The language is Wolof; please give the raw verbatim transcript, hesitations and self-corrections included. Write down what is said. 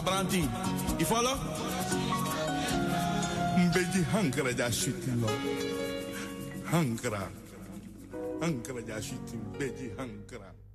Branti, you follow? Mbeji hankra ja shooting lo. Hankra. Hankra ja shooting, beji hankra.